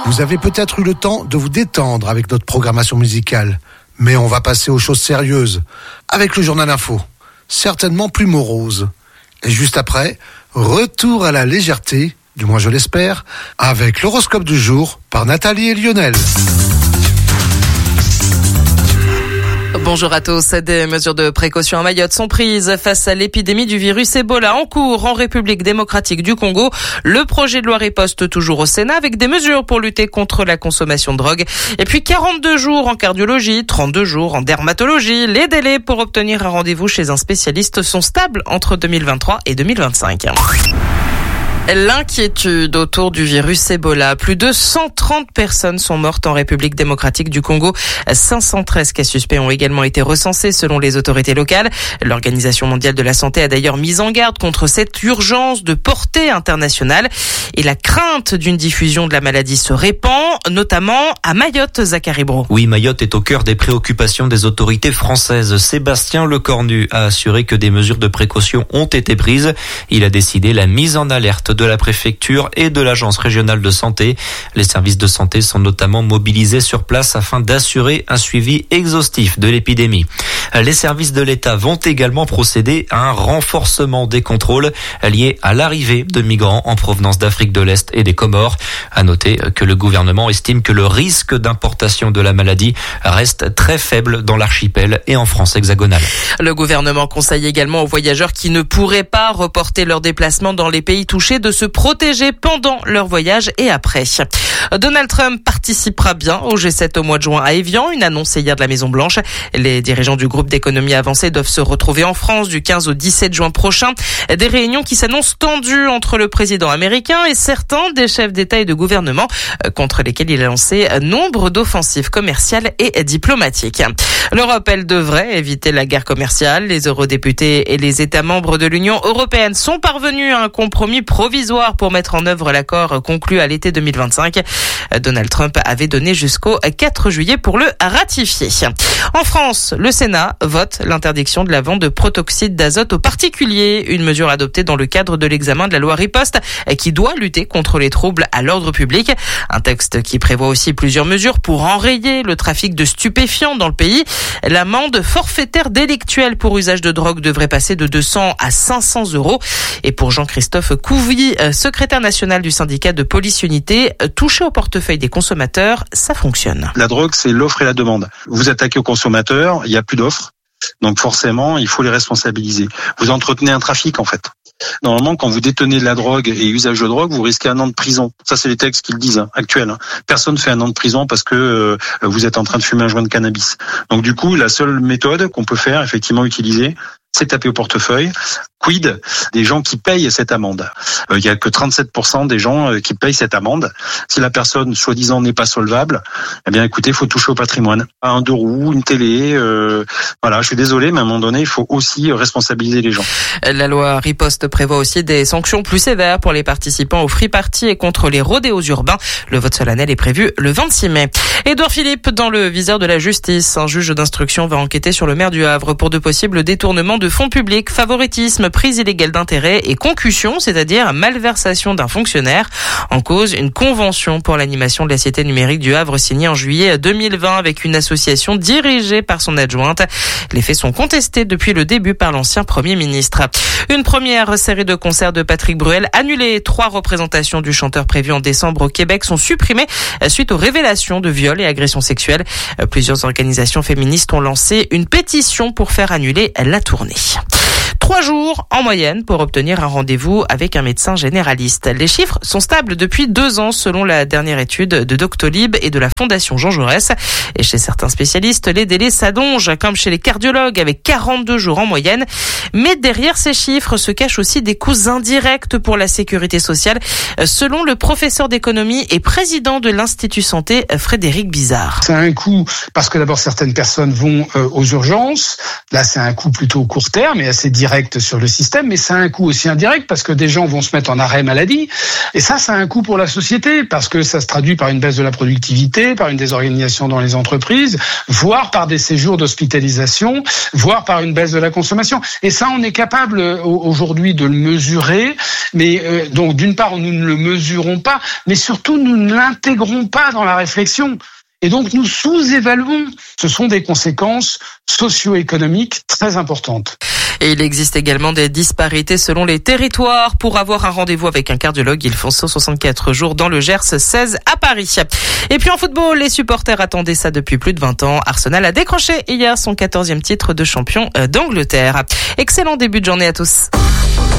Vous avez peut-être eu le temps de vous détendre avec notre programmation musicale, mais on va passer aux choses sérieuses, avec le journal info, certainement plus morose. Et juste après, retour à la légèreté, du moins je l'espère, avec l'horoscope du jour par Nathalie et Lionel. Bonjour à tous. Des mesures de précaution à Mayotte sont prises face à l'épidémie du virus Ebola en cours en République démocratique du Congo. Le projet de loi riposte toujours au Sénat avec des mesures pour lutter contre la consommation de drogue. Et puis 42 jours en cardiologie, 32 jours en dermatologie. Les délais pour obtenir un rendez-vous chez un spécialiste sont stables entre 2023 et 2025. L'inquiétude autour du virus Ebola. Plus de 130 personnes sont mortes en République démocratique du Congo. 513 cas suspects ont également été recensés selon les autorités locales. L'Organisation mondiale de la santé a d'ailleurs mis en garde contre cette urgence de portée internationale. Et la crainte d'une diffusion de la maladie se répand, notamment à Mayotte, Zachary Brault. Oui, Mayotte est au cœur des préoccupations des autorités françaises. Sébastien Lecornu a assuré que des mesures de précaution ont été prises. Il a décidé la mise en alerte de la préfecture et de l'agence régionale de santé. Les services de santé sont notamment mobilisés sur place afin d'assurer un suivi exhaustif de l'épidémie. Les services de l'État vont également procéder à un renforcement des contrôles liés à l'arrivée de migrants en provenance d'Afrique de l'Est et des Comores. À noter que le gouvernement estime que le risque d'importation de la maladie reste très faible dans l'archipel et en France hexagonale. Le gouvernement conseille également aux voyageurs qui ne pourraient pas reporter leur déplacement dans les pays touchés de se protéger pendant leur voyage et après. Donald Trump participera bien au G7 au mois de juin à Évian, une annonce hier de la Maison-Blanche. Les dirigeants du groupe d'économie avancée doivent se retrouver en France du 15 au 17 juin prochain. Des réunions qui s'annoncent tendues entre le président américain et certains des chefs d'État et de gouvernement contre lesquels il a lancé nombre d'offensives commerciales et diplomatiques. L'Europe, elle devrait éviter la guerre commerciale. Les eurodéputés et les États membres de l'Union européenne sont parvenus à un compromis provisoire pour mettre en œuvre l'accord conclu à l'été 2025. Donald Trump avait donné jusqu'au 4 juillet pour le ratifier. En France, le Sénat vote l'interdiction de la vente de protoxyde d'azote aux particuliers, une mesure adoptée dans le cadre de l'examen de la loi riposte qui doit lutter contre les troubles à l'ordre public. Un texte qui prévoit aussi plusieurs mesures pour enrayer le trafic de stupéfiants dans le pays. L'amende forfaitaire délictuelle pour usage de drogue devrait passer de 200 à 500 euros. Et pour Jean-Christophe Couvy, secrétaire national du syndicat de police unité, toucher au portefeuille des consommateurs, ça fonctionne. La drogue, c'est l'offre et la demande. Vous attaquez aux consommateurs, il n'y a plus d'offres. Donc forcément, il faut les responsabiliser. Vous entretenez un trafic en fait. Normalement, quand vous détenez de la drogue et usage de drogue, vous risquez 1 an de prison. Ça, c'est les textes qui le disent, actuels. Personne ne fait 1 an de prison parce que vous êtes en train de fumer un joint de cannabis. Donc du coup, la seule méthode qu'on peut faire, effectivement, utiliser, c'est taper au portefeuille. Quid des gens qui payent cette amende? Il y a que 37% des gens qui payent cette amende. Si la personne, soi-disant, n'est pas solvable, eh bien, écoutez, il faut toucher au patrimoine. Un 2 roues, une télé, voilà, je suis désolé, mais à un moment donné, il faut aussi responsabiliser les gens. La loi riposte prévoit aussi des sanctions plus sévères pour les participants aux free parties et contre les rodéos urbains. Le vote solennel est prévu le 26 mai. Édouard Philippe, dans le viseur de la justice, un juge d'instruction va enquêter sur le maire du Havre pour de possibles détournements de fonds publics, favoritisme, prise illégale d'intérêt et concussion, c'est-à-dire malversation d'un fonctionnaire. En cause, une convention pour l'animation de la Cité numérique du Havre signée en juillet 2020 avec une association dirigée par son adjointe. Les faits sont contestés depuis le début par l'ancien Premier ministre. Une première série de concerts de Patrick Bruel annulée. 3 représentations du chanteur prévues en décembre au Québec sont supprimées suite aux révélations de viols et agressions sexuelles. Plusieurs organisations féministes ont lancé une pétition pour faire annuler la tournée. 3 jours en moyenne pour obtenir un rendez-vous avec un médecin généraliste. Les chiffres sont stables depuis 2 ans selon la dernière étude de Doctolib et de la Fondation Jean Jaurès. Et chez certains spécialistes, les délais s'allongent comme chez les cardiologues avec 42 jours en moyenne. Mais derrière ces chiffres se cachent aussi des coûts indirects pour la sécurité sociale selon le professeur d'économie et président de l'Institut Santé, Frédéric Bizard. C'est un coût parce que d'abord certaines personnes vont aux urgences. Là, c'est un coût plutôt court terme et assez direct. direct sur le système, mais ça a un coût aussi indirect parce que des gens vont se mettre en arrêt maladie. Et ça a un coût pour la société parce que ça se traduit par une baisse de la productivité, par une désorganisation dans les entreprises, voire par des séjours d'hospitalisation, voire par une baisse de la consommation. Et ça, on est capable aujourd'hui de le mesurer. Mais donc, d'une part, nous ne le mesurons pas, mais surtout, nous ne l'intégrons pas dans la réflexion. Et donc, nous sous-évaluons. Ce sont des conséquences socio-économiques très importantes. Et il existe également des disparités selon les territoires. Pour avoir un rendez-vous avec un cardiologue, il faut 164 jours dans le Gers, 16 à Paris. Et puis en football, les supporters attendaient ça depuis plus de 20 ans. Arsenal a décroché hier son 14e titre de champion d'Angleterre. Excellent début de journée à tous.